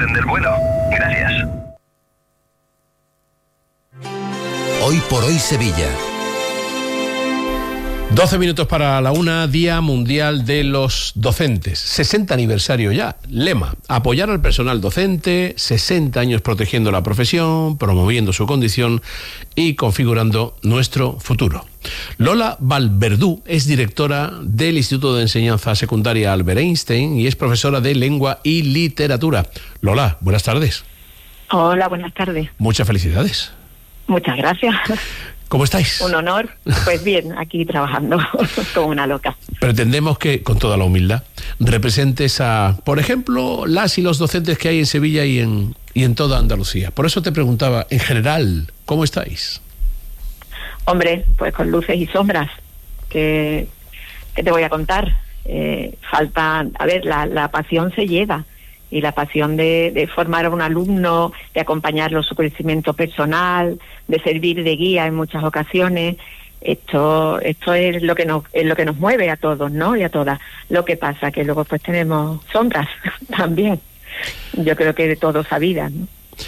orden del vuelo. Gracias. Hoy por hoy Sevilla. 12 minutos para la 1, Día Mundial de los Docentes. 60 aniversario ya. Lema: apoyar al personal docente, 60 años protegiendo la profesión, promoviendo su condición y configurando nuestro futuro. Lola Valverdú es directora del Instituto de Enseñanza Secundaria Albert Einstein y es profesora de Lengua y Literatura. Lola, buenas tardes. Hola, buenas tardes. Muchas felicidades. Muchas gracias. ¿Cómo estáis? Un honor. Pues bien, aquí trabajando como una loca. Pretendemos que, con toda la humildad, representes a, por ejemplo, las y los docentes que hay en Sevilla y en toda Andalucía. Por eso te preguntaba, en general, ¿cómo estáis? Hombre, pues con luces y sombras. ¿Qué te voy a contar? Falta, a ver, la pasión se lleva. Y la pasión de formar a un alumno, de acompañarlo en su crecimiento personal, de servir de guía en muchas ocasiones, esto es lo que nos mueve a todos, ¿no? Y a todas. Lo que pasa que luego pues tenemos sombras también. Yo creo que de todos sabidas, ¿no?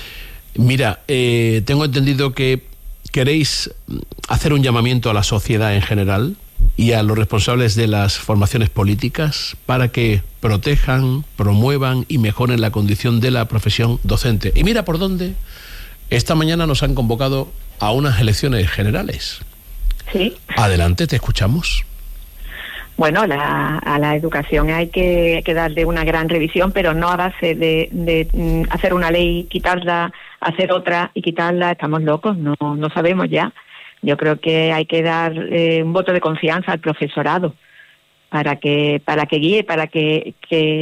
Mira, tengo entendido que queréis hacer un llamamiento a la sociedad en general y a los responsables de las formaciones políticas para que protejan, promuevan y mejoren la condición de la profesión docente. Y mira por dónde. Esta mañana nos han convocado a unas elecciones generales. Sí. Adelante, te escuchamos. Bueno, a la educación hay que darle una gran revisión, pero no a base de hacer una ley, quitarla, hacer otra y quitarla. Estamos locos, no sabemos ya. Yo creo que hay que dar un voto de confianza al profesorado para que guíe, para que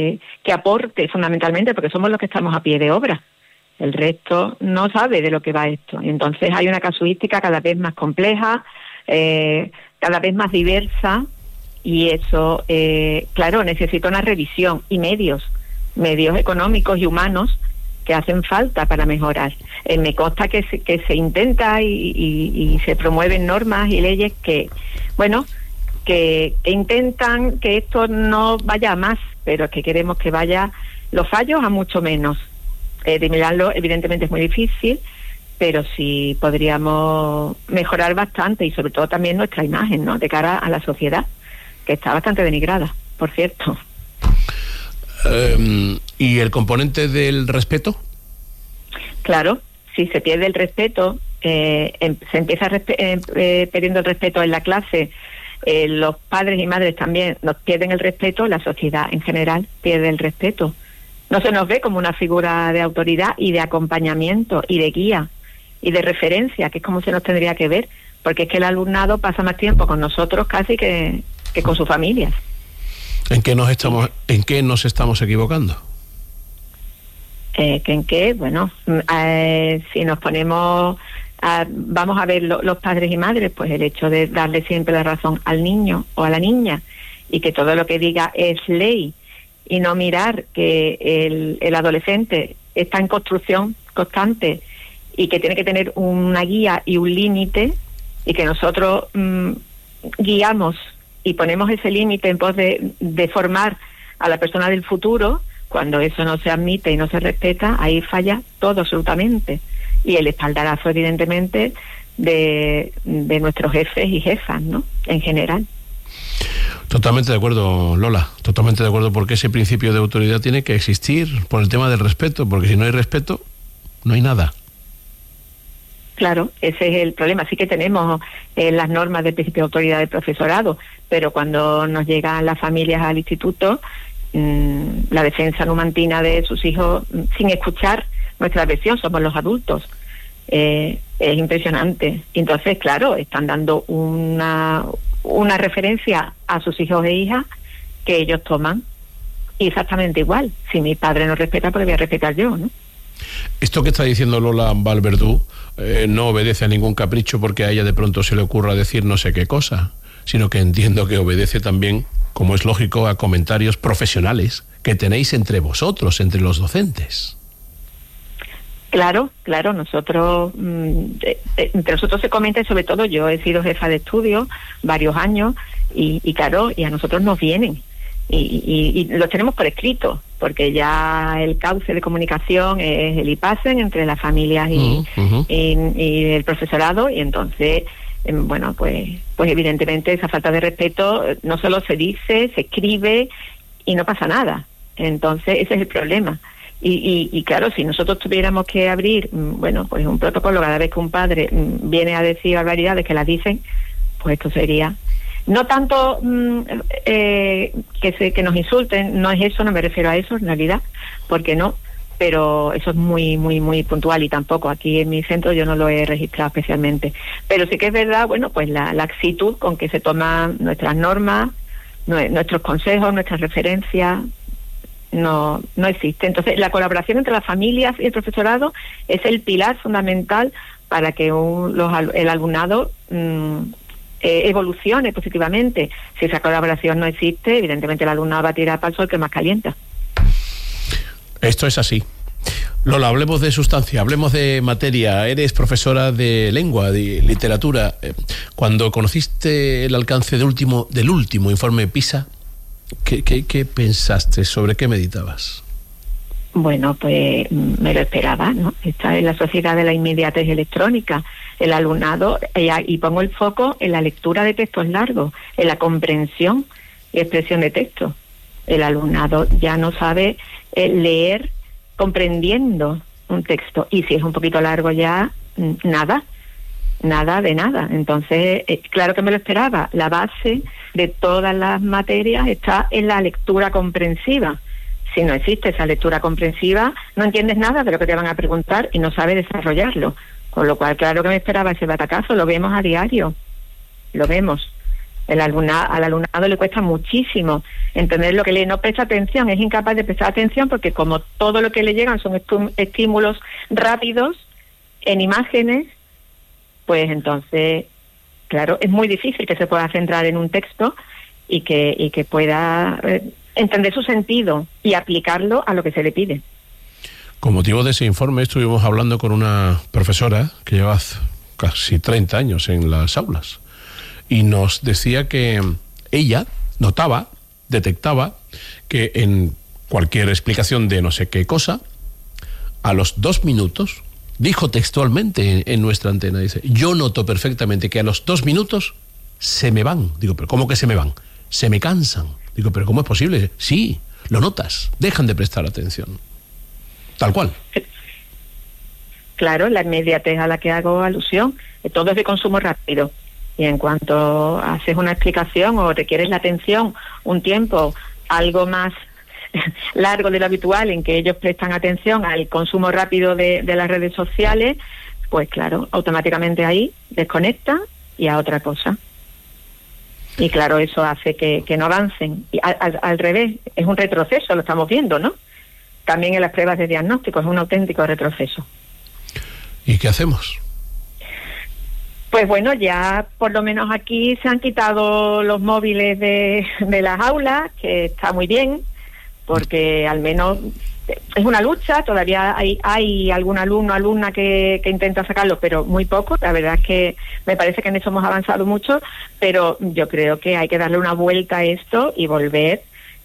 aporte fundamentalmente, porque somos los que estamos a pie de obra. El resto no sabe de lo que va esto. Entonces hay una casuística cada vez más compleja, cada vez más diversa, y eso, claro, necesita una revisión y medios económicos y humanos que hacen falta para mejorar. Me consta que se intenta y se promueven normas y leyes que intentan que esto no vaya a más, pero que queremos que vaya los fallos a mucho menos. Eliminarlo evidentemente es muy difícil, pero sí podríamos mejorar bastante, y sobre todo también nuestra imagen, ¿no?, de cara a la sociedad, que está bastante denigrada, por cierto. ¿Y el componente del respeto? Claro, si se pierde el respeto, se empieza perdiendo el respeto en la clase, los padres y madres también nos pierden el respeto, la sociedad en general pierde el respeto. No se nos ve como una figura de autoridad y de acompañamiento y de guía y de referencia, que es como se nos tendría que ver, porque es que el alumnado pasa más tiempo con nosotros casi que con sus familias. ¿En qué nos estamos equivocando? ¿En qué? Bueno, si nos ponemos, vamos a ver los padres y madres, pues el hecho de darle siempre la razón al niño o a la niña y que todo lo que diga es ley y no mirar que el adolescente está en construcción constante y que tiene que tener una guía y un límite, y que nosotros guiamos y ponemos ese límite en pos de formar a la persona del futuro. Cuando eso no se admite y no se respeta, ahí falla todo absolutamente. Y el espaldarazo, evidentemente, de nuestros jefes y jefas, ¿no?, en general. Totalmente de acuerdo, Lola, totalmente de acuerdo, porque ese principio de autoridad tiene que existir por el tema del respeto, porque si no hay respeto, no hay nada. Claro, ese es el problema. Sí que tenemos las normas del principio de autoridad del profesorado, pero cuando nos llegan las familias al instituto, la defensa numantina de sus hijos, sin escuchar nuestra versión, somos los adultos, es impresionante. Entonces, claro, están dando una referencia a sus hijos e hijas que ellos toman exactamente igual. Si mi padre no respeta, pues voy a respetar yo, ¿no? Esto que está diciendo Lola Valverdú no obedece a ningún capricho porque a ella de pronto se le ocurra decir no sé qué cosa, sino que entiendo que obedece también, como es lógico, a comentarios profesionales que tenéis entre vosotros, entre los docentes. Claro, nosotros, entre nosotros se comenta, y sobre todo yo he sido jefa de estudio varios años, y claro, y a nosotros nos vienen, y los tenemos por escrito, porque ya el cauce de comunicación es el IPASEN entre las familias y el profesorado, y entonces, bueno, pues evidentemente esa falta de respeto no solo se dice, se escribe y no pasa nada. Entonces ese es el problema. Y claro, si nosotros tuviéramos que abrir, bueno, pues un protocolo cada vez que un padre viene a decir barbaridades que las dicen, pues esto sería... No tanto que nos insulten, no es eso, no me refiero a eso en realidad, porque no, pero eso es muy muy muy puntual, y tampoco aquí en mi centro yo no lo he registrado especialmente. Pero sí que es verdad, bueno, pues la actitud con que se toman nuestras normas, nuestros consejos, nuestras referencias, no existe. Entonces la colaboración entre las familias y el profesorado es el pilar fundamental para que el alumnado evolucione positivamente. Si esa colaboración no existe, evidentemente el alumnado va a tirar para el sol que más calienta. Esto es así. Lola, hablemos de sustancia, hablemos de materia. Eres profesora de lengua, de literatura. Cuando conociste el alcance del último informe PISA, ¿qué pensaste? ¿Sobre qué meditabas? Bueno, pues me lo esperaba, ¿no? Esta es la sociedad de la inmediatez electrónica. El alumnado, y pongo el foco en la lectura de textos largos, en la comprensión y expresión de texto. El alumnado ya no sabe leer comprendiendo un texto, y si es un poquito largo ya, nada de nada. Entonces, claro que me lo esperaba. La base de todas las materias está en la lectura comprensiva. Si no existe esa lectura comprensiva, no entiendes nada de lo que te van a preguntar y no sabes desarrollarlo. Con lo cual, claro que me esperaba ese batacazo. Lo vemos a diario, lo vemos. Al alumnado le cuesta muchísimo entender lo que lee, no presta atención, es incapaz de prestar atención, porque como todo lo que le llegan son estímulos rápidos en imágenes, pues entonces, claro, es muy difícil que se pueda centrar en un texto y que pueda entender su sentido y aplicarlo a lo que se le pide. Con motivo de ese informe estuvimos hablando con una profesora que lleva casi 30 años en las aulas, y nos decía que ella detectaba que en cualquier explicación de no sé qué cosa, a los 2 minutos, dijo textualmente en nuestra antena, dice: yo noto perfectamente que a los 2 minutos se me van. Digo, ¿pero cómo que se me van? Se me cansan. Digo, ¿pero cómo es posible? Sí, lo notas, dejan de prestar atención. Tal cual. Claro, la inmediatez a la que hago alusión, todo es de consumo rápido. Y en cuanto haces una explicación o requieres la atención un tiempo algo más largo de lo habitual, en que ellos prestan atención al consumo rápido de las redes sociales, pues claro, automáticamente ahí desconectan y a otra cosa. Y claro, eso hace que no avancen. Y al revés, es un retroceso, lo estamos viendo, ¿no? También en las pruebas de diagnóstico es un auténtico retroceso. ¿Y qué hacemos? Pues bueno, ya por lo menos aquí se han quitado los móviles de las aulas, que está muy bien, porque al menos es una lucha. Todavía hay algún alumno, alumna que intenta sacarlos, pero muy poco. La verdad es que me parece que en eso hemos avanzado mucho, pero yo creo que hay que darle una vuelta a esto y volver,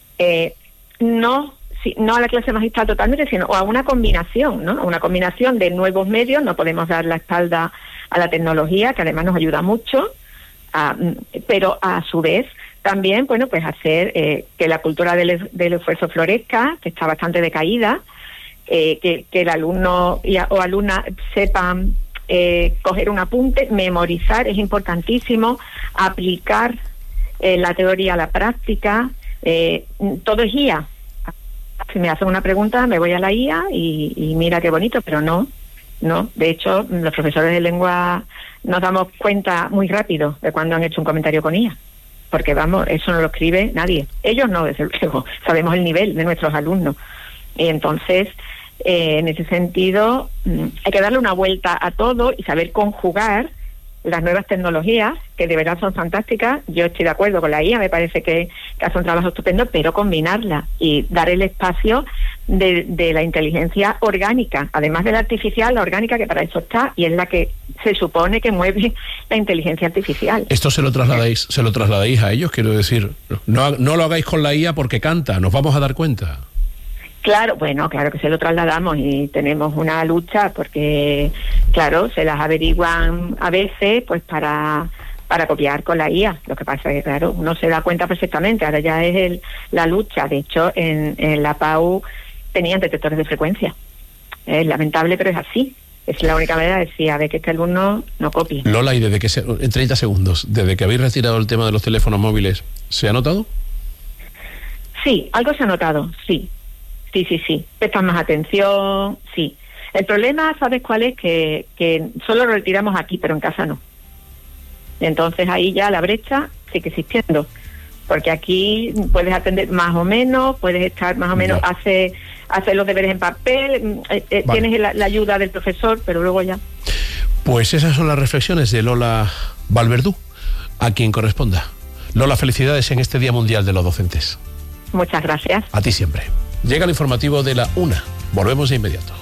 no a la clase magistral totalmente, sino a una combinación, ¿no? Una combinación de nuevos medios. No podemos dar la espalda a la tecnología, que además nos ayuda mucho, pero a su vez también, bueno, pues hacer que la cultura del esfuerzo florezca, que está bastante decaída, que el alumno o alumna sepan coger un apunte, memorizar es importantísimo, aplicar la teoría a la práctica, todo es guía. Si me hacen una pregunta, me voy a la IA y mira qué bonito, pero no. De hecho, los profesores de lengua nos damos cuenta muy rápido de cuando han hecho un comentario con IA, porque vamos, eso no lo escribe nadie. Ellos no, desde luego, sabemos el nivel de nuestros alumnos. Y entonces, en ese sentido, hay que darle una vuelta a todo y saber conjugar las nuevas tecnologías, que de verdad son fantásticas. Yo estoy de acuerdo con la IA, me parece que hace un trabajo estupendo, pero combinarla y dar el espacio de la inteligencia orgánica, además de la artificial, la orgánica, que para eso está, y es la que se supone que mueve la inteligencia artificial. Esto se lo trasladáis a ellos, quiero decir, no lo hagáis con la IA porque canta, nos vamos a dar cuenta. Claro, bueno, claro que se lo trasladamos y tenemos una lucha porque, claro, se las averiguan a veces pues para copiar con la IA. Lo que pasa es que, claro, uno se da cuenta perfectamente, ahora ya es la lucha. De hecho, en la PAU tenían detectores de frecuencia. Es lamentable, pero es así. Es la única manera de decir, a ver, que este alumno no copie. Lola, y en 30 segundos, desde que habéis retirado el tema de los teléfonos móviles, ¿se ha notado? Sí, algo se ha notado, sí. Sí. Prestan más atención, sí. El problema, ¿sabes cuál es? Que solo lo retiramos aquí, pero en casa no. Entonces ahí ya la brecha sigue existiendo. Porque aquí puedes atender más o menos, puedes estar más o menos, hacer los deberes en papel, vale. Tienes la ayuda del profesor, pero luego ya. Pues esas son las reflexiones de Lola Vallverdú, a quien corresponda. Lola, felicidades en este Día Mundial de los Docentes. Muchas gracias. A ti siempre. Llega el informativo de la 1. Volvemos de inmediato.